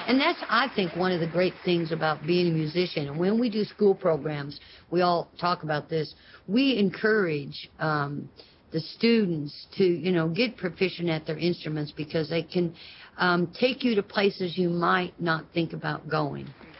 And that's, I think, one of the great things about being a musician. And when we do school programs, we all talk about this. We encourage the students to, get proficient at their instruments because they can take you to places you might not think about going.